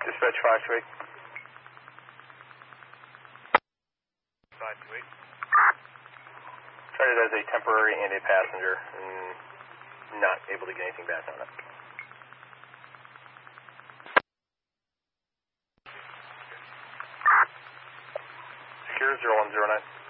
Dispatch 528. 528. Cited as a temporary and a passenger, and not able to get anything back on it. Secure 0109.